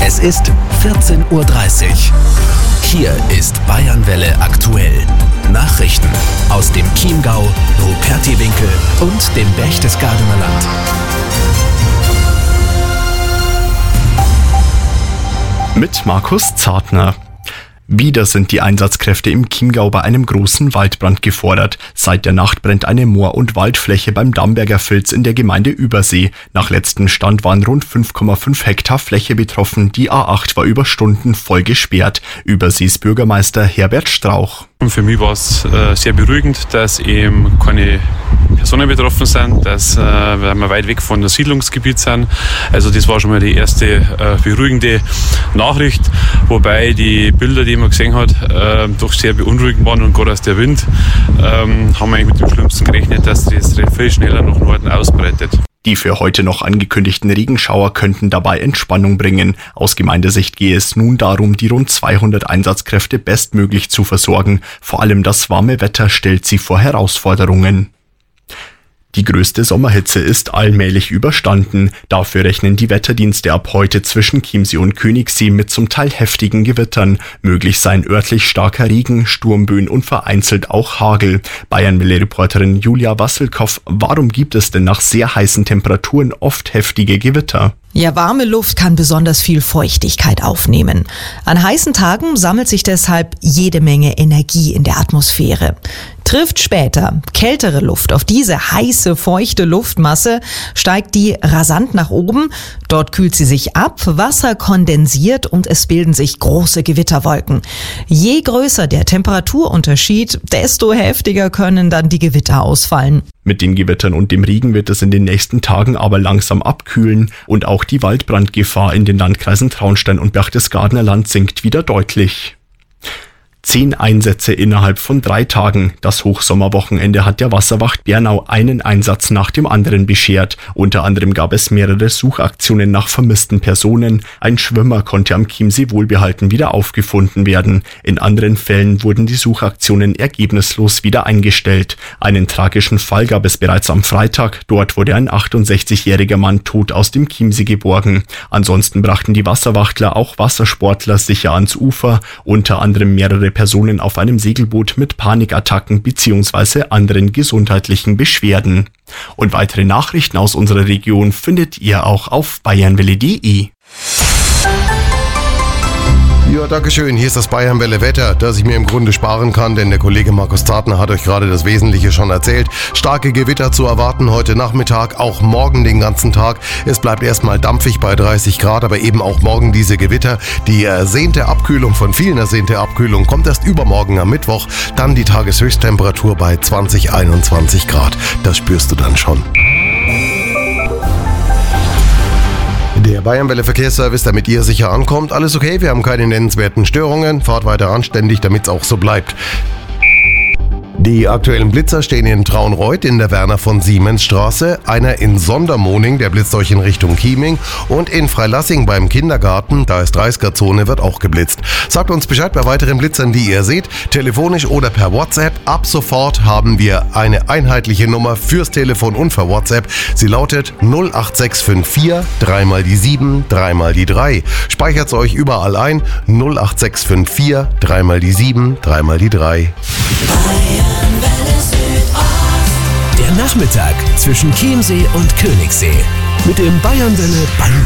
Es ist 14:30 Uhr. Hier ist Bayernwelle aktuell. Nachrichten aus dem Chiemgau, Rupertiwinkel und dem Berchtesgadener Land. Mit Markus Zartner. Wieder sind die Einsatzkräfte im Chiemgau bei einem großen Waldbrand gefordert. Seit der Nacht brennt eine Moor- und Waldfläche beim Damberger Filz in der Gemeinde Übersee. Nach letztem Stand waren rund 5,5 Hektar Fläche betroffen. Die A8 war über Stunden voll gesperrt. Übersees Bürgermeister Herbert Strauch. Für mich war es sehr beruhigend, dass eben keine Personen betroffen sind, dass wir weit weg von dem Siedlungsgebiet sind. Also das war schon mal die erste beruhigende Nachricht, wobei die Bilder, die man gesehen hat, doch sehr beunruhigend waren und gerade aus der Wind haben wir eigentlich mit dem Schlimmsten gerechnet, dass das viel schneller nach Norden ausbreitet. Die für heute noch angekündigten Regenschauer könnten dabei Entspannung bringen. Aus Gemeindesicht gehe es nun darum, die rund 200 Einsatzkräfte bestmöglich zu versorgen. Vor allem das warme Wetter stellt sie vor Herausforderungen. Die größte Sommerhitze ist allmählich überstanden. Dafür rechnen die Wetterdienste ab heute zwischen Chiemsee und Königssee mit zum Teil heftigen Gewittern. Möglich seien örtlich starker Regen, Sturmböen und vereinzelt auch Hagel. Bayernwelle-Reporterin Julia Wasselkow, warum gibt es denn nach sehr heißen Temperaturen oft heftige Gewitter? Ja, warme Luft kann besonders viel Feuchtigkeit aufnehmen. An heißen Tagen sammelt sich deshalb jede Menge Energie in der Atmosphäre. Trifft später kältere Luft auf diese heiße, feuchte Luftmasse, steigt die rasant nach oben. Dort kühlt sie sich ab, Wasser kondensiert und es bilden sich große Gewitterwolken. Je größer der Temperaturunterschied, desto heftiger können dann die Gewitter ausfallen. Mit den Gewittern und dem Regen wird es in den nächsten Tagen aber langsam abkühlen und auch die Waldbrandgefahr in den Landkreisen Traunstein und Berchtesgadener Land sinkt wieder deutlich. 10 Einsätze innerhalb von 3 Tagen. Das Hochsommerwochenende hat der Wasserwacht Bernau einen Einsatz nach dem anderen beschert. Unter anderem gab es mehrere Suchaktionen nach vermissten Personen. Ein Schwimmer konnte am Chiemsee wohlbehalten wieder aufgefunden werden. In anderen Fällen wurden die Suchaktionen ergebnislos wieder eingestellt. Einen tragischen Fall gab es bereits am Freitag. Dort wurde ein 68-jähriger Mann tot aus dem Chiemsee geborgen. Ansonsten brachten die Wasserwachtler auch Wassersportler sicher ans Ufer. Unter anderem mehrere Personen auf einem Segelboot mit Panikattacken bzw. anderen gesundheitlichen Beschwerden. Und weitere Nachrichten aus unserer Region findet ihr auch auf bayernwelle.de. Ja, dankeschön. Hier ist das Bayernwelle Wetter, das ich mir im Grunde sparen kann, denn der Kollege Markus Zartner hat euch gerade das Wesentliche schon erzählt. Starke Gewitter zu erwarten heute Nachmittag, auch morgen den ganzen Tag. Es bleibt erstmal dampfig bei 30 Grad, aber eben auch morgen diese Gewitter. Die ersehnte Abkühlung, von vielen ersehnte Abkühlung, kommt erst übermorgen am Mittwoch. Dann die Tageshöchsttemperatur bei 20, 21 Grad. Das spürst du dann schon. Der Bayernwelle Verkehrsservice, damit ihr sicher ankommt. Alles okay, wir haben keine nennenswerten Störungen. Fahrt weiter anständig, damit es auch so bleibt. Die aktuellen Blitzer stehen in Traunreut in der Werner-von-Siemens-Straße, einer in Sondermoning, der blitzt euch in Richtung Chieming, und in Freilassing beim Kindergarten, da ist 30er-Zone, wird auch geblitzt. Sagt uns Bescheid bei weiteren Blitzern, die ihr seht, telefonisch oder per WhatsApp. Ab sofort haben wir eine einheitliche Nummer fürs Telefon und für WhatsApp. Sie lautet 08654 3 mal die 7, 3 mal die 3. Speichert's euch überall ein, 08654 3 mal die 7, 3 mal die 3. Der Nachmittag zwischen Chiemsee und Königssee mit dem Bayernwelle